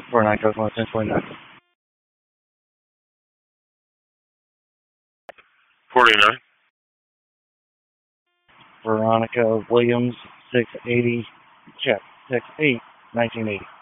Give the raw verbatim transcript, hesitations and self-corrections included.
forty-nine, code one, ten twenty-nine. forty-nine. Veronica Williams, six eighty, check, six eight, nineteen eighty.